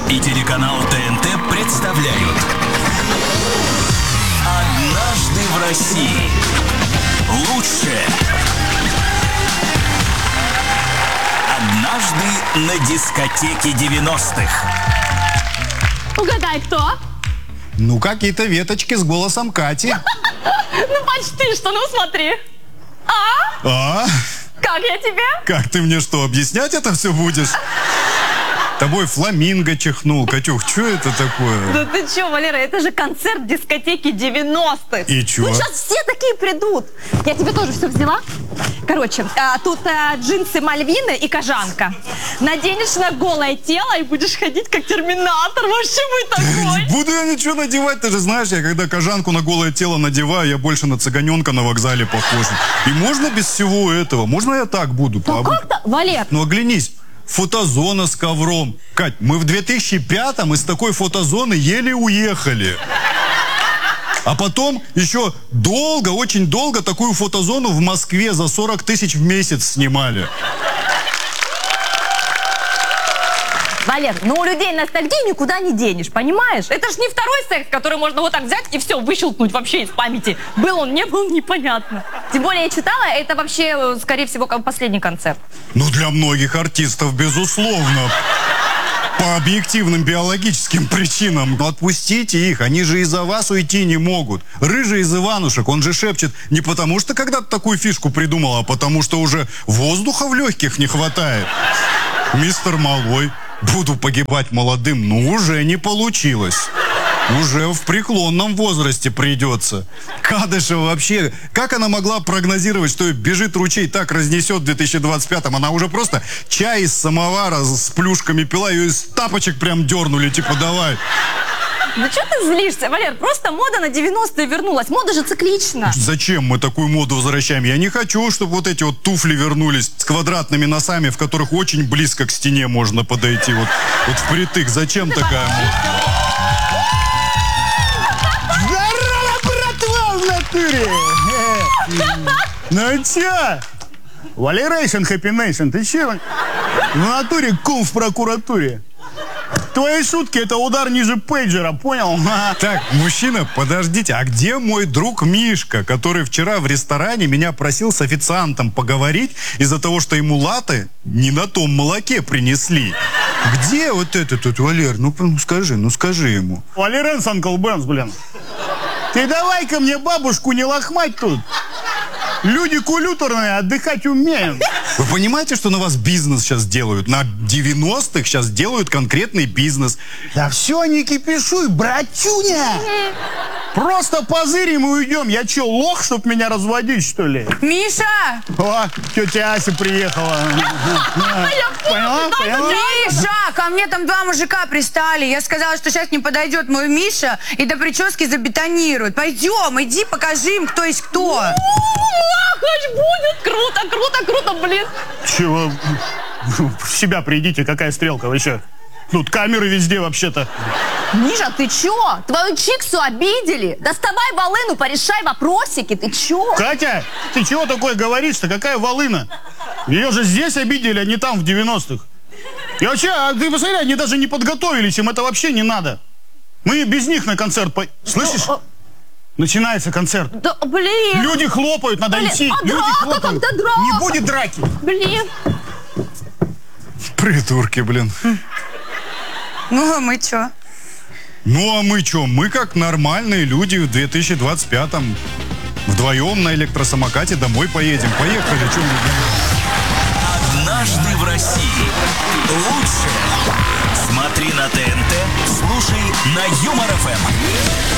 и телеканал ТНТ представляют «Однажды в России». Лучшее. Однажды на дискотеке 90-х. Угадай, кто? Ну, какие-то веточки с голосом Кати. Ну, почти что, ну смотри. А? Как я тебе? Как ты мне что, объяснять это все будешь? Тобой фламинго чихнул. Катюх, что это такое? Да ты чё, Валера, это же концерт дискотеки 90-х. И чё? Ну, сейчас все такие придут. Я тебе тоже все взяла. Короче, тут джинсы Мальвины и кожанка. Наденешь на голое тело и будешь ходить как терминатор. Вообще вы такой. Не буду я ничего надевать, ты же знаешь, я когда кожанку на голое тело надеваю, я больше на цыганенка на вокзале похож. И можно без всего этого? Можно я так буду? Ну как-то, Валер. Ну оглянись. Фотозона с ковром. Кать, мы в 2005-м из такой фотозоны еле уехали. А потом еще долго, очень долго такую фотозону в Москве за 40 тысяч в месяц снимали. Валер, ну у людей ностальгии никуда не денешь, понимаешь? Это ж не второй секс, который можно вот так взять и все, выщелкнуть вообще из памяти. Был он, не был, непонятно. Тем более я читала, это вообще, скорее всего, последний концерт. Ну, для многих артистов, безусловно. По объективным биологическим причинам. Отпустите их, они же из-за вас уйти не могут. Рыжий из Иванушек, он же шепчет не потому, что когда-то такую фишку придумал, а потому, что уже воздуха в легких не хватает. Мистер Малой, буду погибать молодым, ну уже не получилось. Уже в преклонном возрасте придется. Кадышева вообще, как она могла прогнозировать, что бежит ручей, так разнесет в 2025-м? Она уже просто чай из самовара с плюшками пила, ее из тапочек прям дернули, типа давай. Ну что ты злишься, Валер? Просто мода на 90-е вернулась. Мода же циклична. Зачем мы такую моду возвращаем? Я не хочу, чтобы вот эти вот туфли вернулись с квадратными носами, в которых очень близко к стене можно подойти. Вот впритык. Зачем такая мода? В натуре! Ну чё? Валерейшн, Хэппи Нейшн, ты чё? В натуре кум в прокуратуре. Твои шутки — это удар ниже пейджера, понял? Так, мужчина, подождите, а где мой друг Мишка, который вчера в ресторане меня просил с официантом поговорить из-за того, что ему латте не на том молоке принесли? Где вот это тут, Валер? Ну скажи ему. Валеренс, Анкл Бенс, блин. Ты давай-ка мне бабушку не лохмать тут. Люди культурные, отдыхать умеют. Вы понимаете, что на вас бизнес сейчас делают? На 90-х сейчас делают конкретный бизнес. Да все, не кипишуй, братюня. Просто позырим и уйдем. Я че, лох, чтоб меня разводить, что ли? Миша! О, тетя Ася приехала. Поняла? Миша! Ко мне там два мужика пристали. Я сказала, что сейчас не подойдет мой Миша и до прически забетонирует. Пойдем, иди, покажи им, кто есть кто. Махач будет! Круто, круто, блин! Чего? В себя придите, какая стрелка вообще? Тут камеры везде вообще-то. Миша, ты чё? Твою чиксу обидели? Доставай волыну, порешай вопросики, ты чё? Катя, ты чего такое говоришь-то? Какая волына? Ее же здесь обидели, а не там, в 90-х. И вообще, ты посмотри, они даже не подготовились, им это вообще не надо. Мы без них на концерт Слышишь? Начинается концерт. Да, блин. Люди хлопают, надо идти. А Люди драка, хлопают. когда драка? Не будет драки. Блин. Придурки, блин. Ну, а мы чё? Ну, а мы чё? Мы как нормальные люди в 2025-м. Вдвоем на электросамокате домой поедем. Поехали, чё мы... «Однажды в России». Лучшее. Смотри на ТНТ, слушай на Юмор ФМ.